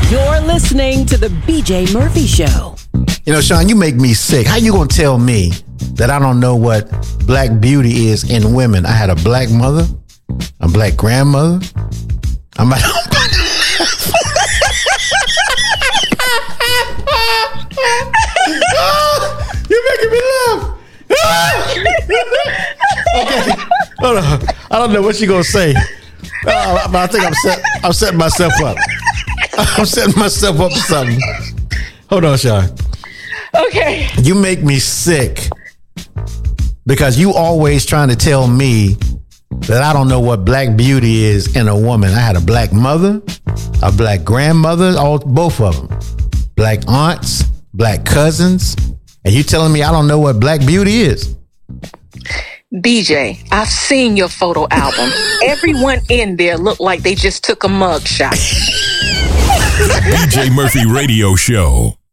You're listening to the BJ Murphy Show. You know, Sean, you make me sick. How you gonna tell me that I don't know what black beauty is in women? I had a black mother, a black grandmother. You're making me laugh. Okay, hold on. I don't know what she gonna say, but I think I'm setting myself up. I'm setting myself up for something. Hold on, Sean. Okay. You make me sick because you always trying to tell me that I don't know what black beauty is in a woman. I had a black mother, a black grandmother, both of them. Black aunts, black cousins. And you telling me I don't know what black beauty is? BJ, I've seen your photo album. Everyone in there looked like they just took a mug shot. BJ Murphy Radio Show.